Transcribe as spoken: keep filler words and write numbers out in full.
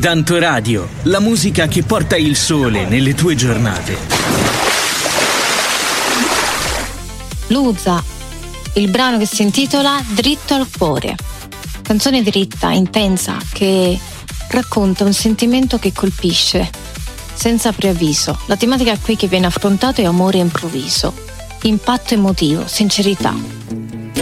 D'Antoradio, la musica che porta il sole nelle tue giornate. Luza, il brano che si intitola Dritto al cuore. Canzone dritta, intensa, che racconta un sentimento che colpisce, senza preavviso. La tematica qui che viene affrontata è amore improvviso, impatto emotivo, sincerità.